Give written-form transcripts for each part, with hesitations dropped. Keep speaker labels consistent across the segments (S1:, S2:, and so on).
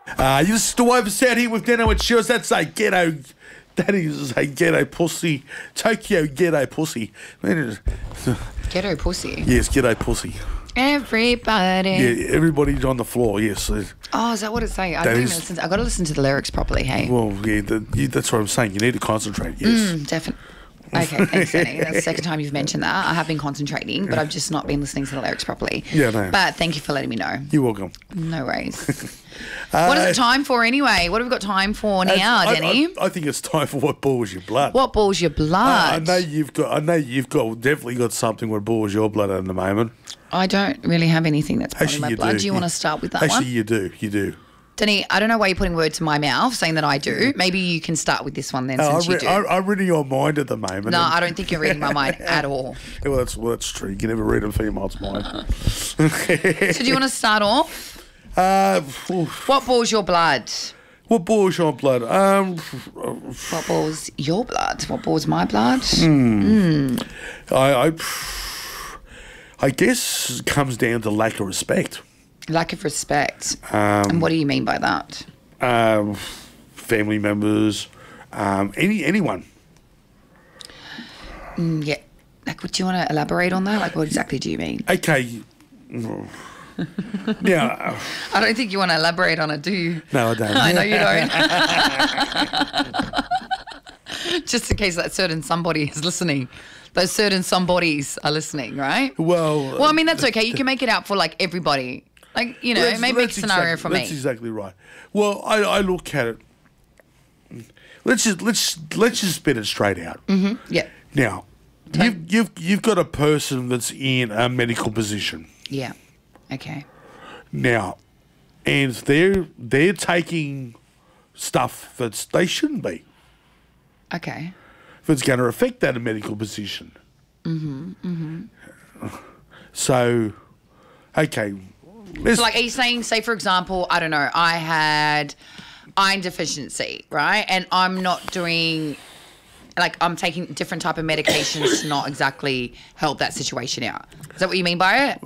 S1: You're still oversat here with Deno and Shields. That's a ghetto. That is a ghetto pussy. Tokyo ghetto pussy.
S2: Ghetto pussy.
S1: Yes, ghetto pussy.
S2: Everybody.
S1: Yeah, everybody's on the floor. Yes.
S2: Oh, is that what it's saying? I don't even listen. I got to listen to the lyrics properly. Hey.
S1: Well, yeah, that's what I'm saying. You need to concentrate. Yes.
S2: Definitely. Okay, thanks, Danny. That's the second time you've mentioned that. I have been concentrating, but I've just not been listening to the lyrics properly.
S1: Yeah, no.
S2: But thank you for letting me know.
S1: You're welcome.
S2: No worries. What is it time for anyway? What have we got time for now, Danny?
S1: I think it's time for what boils your blood.
S2: What boils your blood?
S1: I know you've definitely got something what boils your blood at the moment.
S2: I don't really have anything that's boiling my blood. Do you want to start with that one?
S1: Actually, you do. You do.
S2: Danny, I don't know why you're putting words in my mouth saying that I do. Maybe you can start with this one then, since you do.
S1: I'm reading your mind at the moment.
S2: No, I don't think you're reading my mind at all.
S1: Yeah, well, that's true. You can never read a female's mind.
S2: So do you want to start off? What boils your blood?
S1: What boils your blood?
S2: What boils your blood? What boils my blood?
S1: I guess it comes down to lack of respect.
S2: Lack of respect. And what do you mean by that?
S1: Family members, anyone.
S2: Yeah. Like, do you want to elaborate on that? Like, what exactly do you mean?
S1: Okay. Yeah.
S2: I don't think you want to elaborate on it, do you?
S1: No, I don't.
S2: I know you don't. Just in case that certain somebody is listening. Those certain somebodies are listening, right?
S1: Well,
S2: I mean, that's okay. You can make it out for, like, everybody. Like, you know, maybe make a scenario for me.
S1: That's exactly right. Well, I look at it. Let's just spit it straight out.
S2: Mm-hmm. Yeah.
S1: Now, you've got a person that's in a medical position.
S2: Yeah. Okay.
S1: Now, and they're taking stuff that they shouldn't be.
S2: Okay.
S1: If it's going to affect that medical position. So, okay.
S2: So, like, are you saying, say, for example, I don't know, I had iron deficiency, right? And I'm not doing, like, I'm taking different type of medications to not exactly help that situation out. Is that what you mean by it?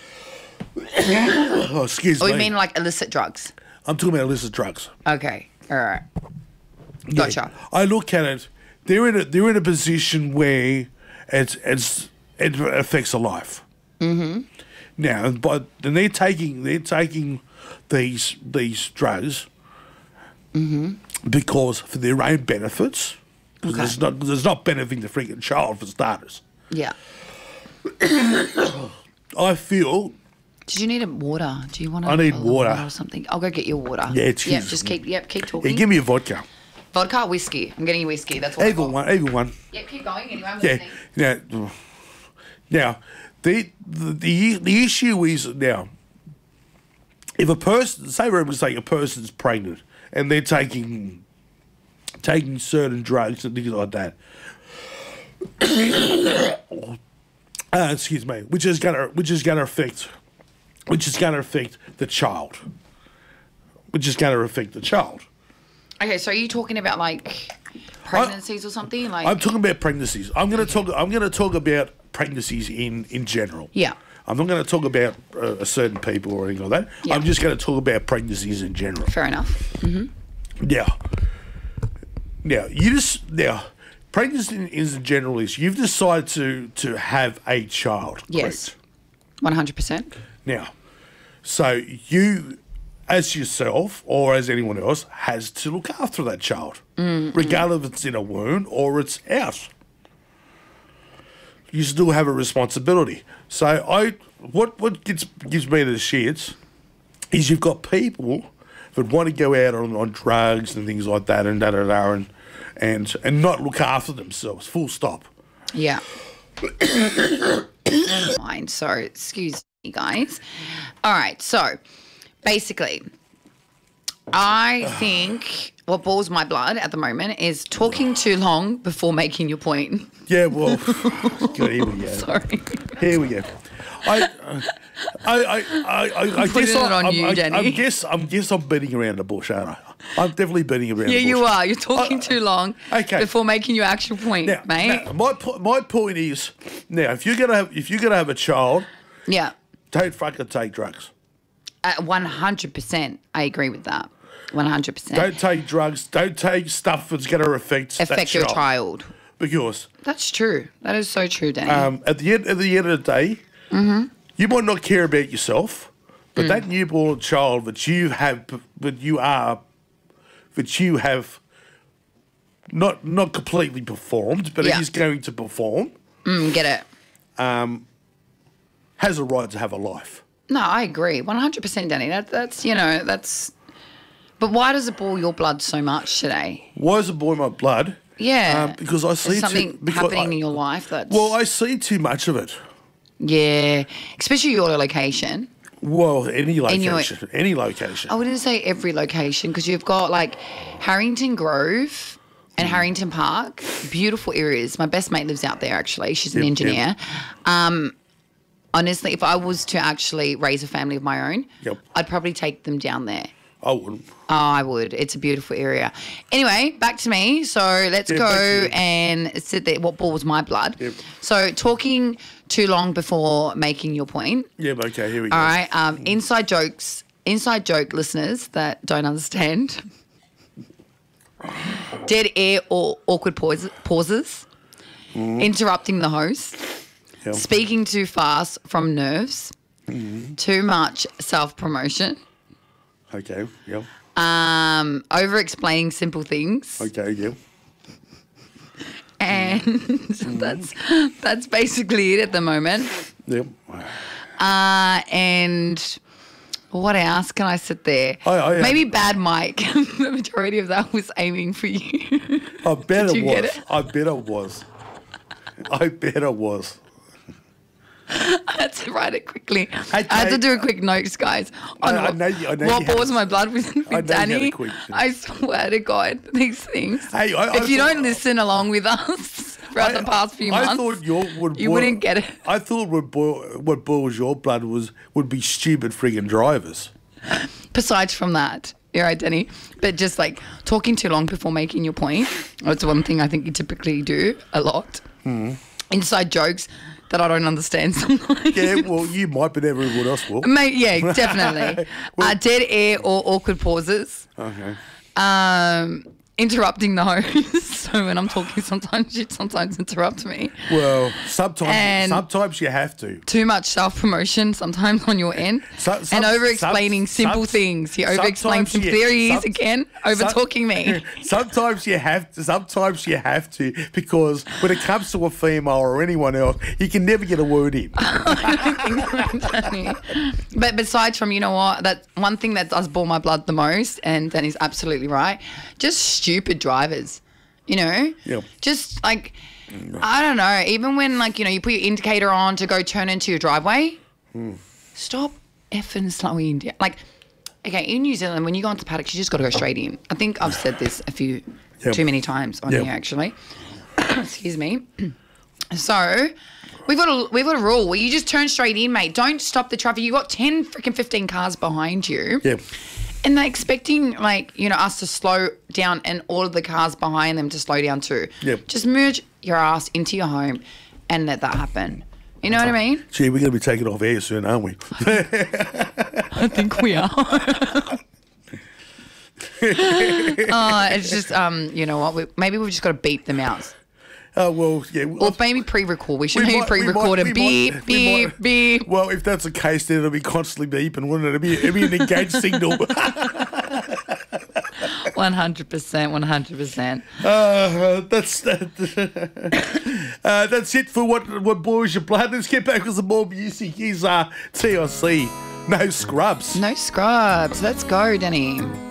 S1: Oh, excuse me.
S2: Or you mean, like, illicit drugs?
S1: I'm talking about illicit drugs.
S2: Okay. All right. Gotcha.
S1: Yeah. I look at it. They're in a position where it affects a life. Mm-hmm. Now, but then they're taking these drugs because for their own benefits. Because there's not benefiting the freaking child for starters.
S2: Yeah.
S1: I feel.
S2: Did you need a water? Do you want?
S1: I need water
S2: or something. I'll go get your water.
S1: Yeah, cheers.
S2: Yeah, just keep talking.
S1: Yeah, give me a vodka.
S2: Vodka or whiskey? I'm getting you whiskey. That's what.
S1: Either one.
S2: Yeah, keep going. Anyway, I'm listening.
S1: Yeah. Now, the issue is now, if a person, say for example, a person's pregnant and they're taking certain drugs and things like that, excuse me, which is gonna affect the child.
S2: Okay, so are you talking about like pregnancies or something? Like,
S1: I'm talking about pregnancies. I'm going to talk about pregnancies in general.
S2: Yeah.
S1: I'm not going to talk about certain people or anything like that.
S2: Yeah.
S1: I'm just going to talk about pregnancies in general.
S2: Fair enough. Mm-hmm.
S1: Now, pregnancy in general is you've decided to have a child.
S2: Yes. 100%.
S1: Now, so you, as yourself or as anyone else, has to look after that child, regardless if it's in a womb or it's out. You still have a responsibility. So what gives me the shits is you've got people that want to go out on drugs and things like that and and not look after themselves. Full stop.
S2: Yeah. Fine. So, excuse me, guys. All right. So, basically, I think what boils my blood at the moment is talking too long before making your point.
S1: Yeah, well, good, here we go.
S2: Sorry.
S1: Here we go. I guess I'm beating around the bush, aren't I? I'm definitely beating around the bush.
S2: Yeah, you are. You're talking too long before making your actual point, mate.
S1: Now, my point is, now if you're gonna have a child,
S2: yeah,
S1: don't fucking take drugs.
S2: 100%, I agree with that. 100%.
S1: Don't take drugs. Don't take stuff that's going to affect
S2: Your child.
S1: Because
S2: That's true. That is so true, Danny.
S1: at the end of the day, you might not care about yourself, but that newborn child that you have not completely performed, but
S2: Yeah.
S1: is going to perform,
S2: Get it?
S1: has a right to have a life.
S2: No, I agree. 100%, Danny. That's. But why does it boil your blood so much today?
S1: Why is it boil my blood?
S2: Yeah.
S1: Because I see
S2: There's something happening in your life that's.
S1: Well, I see too much of it.
S2: Yeah. Especially your location.
S1: Well, any location,
S2: your-
S1: any location.
S2: I wouldn't say every location because you've got like Harrington Grove and Harrington Park, beautiful areas. My best mate lives out there actually. She's an
S1: Yep,
S2: engineer. Honestly, if I was to actually raise a family of my own,
S1: Yep.
S2: I'd probably take them down there.
S1: I wouldn't.
S2: Oh, I would. It's a beautiful area. Anyway, back to me. So let's
S1: Yeah, back to
S2: go
S1: you.
S2: and sit there. What boils my blood?
S1: Yep.
S2: So talking too long before making your point.
S1: Yeah, okay, here we go.
S2: All right. Inside joke listeners that don't understand. Dead air or awkward pauses. Interrupting the host.
S1: Yep.
S2: Speaking too fast from nerves. Too much self-promotion.
S1: Okay, yep.
S2: Over explaining simple things.
S1: Okay, yep.
S2: And that's basically it at the moment.
S1: Yep.
S2: And what else can I sit there?
S1: I
S2: Maybe bad mic. The majority of that was aiming for you.
S1: I bet
S2: Did
S1: it
S2: you
S1: was.
S2: get it?
S1: I bet it was. I bet it was.
S2: I had to write it quickly.
S1: Hey,
S2: I had to
S1: Kate.
S2: do a quick notes, guys. On
S1: I know you had
S2: what boils
S1: it.
S2: my blood with
S1: know you had
S2: Danny.
S1: a quick-
S2: I swear to God, these things.
S1: Hey,
S2: if you don't listen along with us throughout the past few months,
S1: I thought
S2: you wouldn't get it.
S1: I thought what boils your blood would be stupid friggin' drivers.
S2: Besides from that, you're right, Danny. But just like talking too long before making your point. That's one thing I think you typically do a lot. Inside jokes that I don't understand sometimes.
S1: Yeah, well, you might, but everyone else will.
S2: Mate, yeah, definitely. Dead air or awkward pauses.
S1: Okay.
S2: Interrupting the host. So when I'm talking, sometimes you interrupt me.
S1: Well,
S2: And-
S1: sometimes you have to.
S2: Too much self-promotion sometimes on your end. and over-explaining simple things. You over-explain
S1: sometimes
S2: some
S1: you-
S2: theories
S1: some-
S2: again, over-talking me.
S1: Sometimes you have to. Sometimes you have to, because when it comes to a female or anyone else, you can never get a word in.
S2: But besides from, you know what, that one thing that does boil my blood the most, and Danny's absolutely right, just stupid drivers, you know?
S1: Yep.
S2: Just like, I don't know, even when like, you know, you put your indicator on to go turn into your driveway, stop effing slowing down. Like, okay, in New Zealand, when you go into paddocks, you just got to go straight in. I think I've said this
S1: Yep.
S2: too many times on
S1: Yep.
S2: here, actually. Excuse me. So we've got a rule where you just turn straight in, mate. Don't stop the traffic. You got 10 freaking 15 cars behind you.
S1: Yeah.
S2: And they're expecting, like, you know, us to slow down and all of the cars behind them to slow down too.
S1: Yep.
S2: Just merge your ass into your home and let that happen. You know what I mean?
S1: Gee, we're going to be taking off air soon, aren't we?
S2: I think we are. It's just, you know what? Maybe we've just got to beep them out.
S1: Well, yeah.
S2: Or maybe pre-record. We should
S1: We
S2: maybe
S1: might-
S2: pre-record a
S1: we
S2: beep,
S1: might-
S2: beep, beep.
S1: Well, if that's the case, then it'll be constantly beeping, wouldn't it? It'll be an engaged signal.
S2: 100%.
S1: That's it for what boils your blood. Let's get back with some more music. Here's TLC. No scrubs.
S2: No scrubs. Let's go, Danny.